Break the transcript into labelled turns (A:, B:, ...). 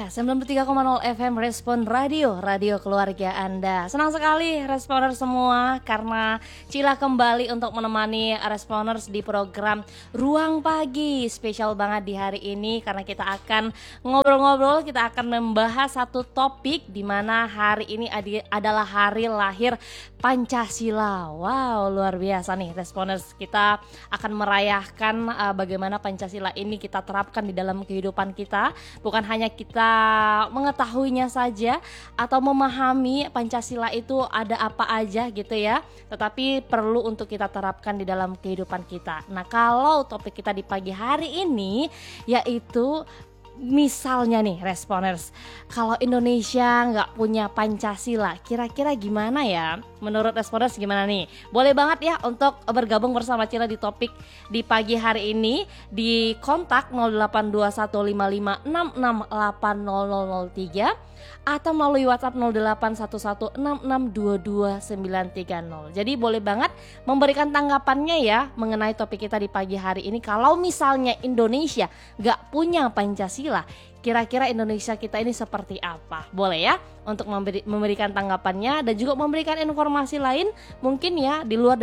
A: Ya, 93,0 FM Respon Radio, radio keluarga Anda. Senang sekali Responer semua karena Cila kembali untuk menemani Responers di program Ruang Pagi. Spesial banget di hari ini karena kita akan ngobrol-ngobrol, kita akan membahas satu topik di mana hari ini adalah hari lahir Pancasila. Wow, luar biasa nih Responers. Kita akan merayakan bagaimana Pancasila ini kita terapkan di dalam kehidupan kita. Bukan hanya kita mengetahuinya saja atau memahami Pancasila itu ada apa aja gitu ya, tetapi perlu untuk kita terapkan di dalam kehidupan kita. Nah, kalau topik kita di pagi hari ini yaitu misalnya nih Responers, kalau Indonesia nggak punya Pancasila, kira-kira gimana ya? Menurut Responers gimana nih? Boleh banget ya untuk bergabung bersama Cila di topik di pagi hari ini di kontak 082155668003 atau melalui WhatsApp 081166222930. Jadi boleh banget memberikan tanggapannya ya mengenai topik kita di pagi hari ini. Kalau misalnya Indonesia nggak punya Pancasila, kira-kira Indonesia kita ini seperti apa? Boleh ya untuk memberikan tanggapannya dan juga memberikan informasi lain mungkin ya di luar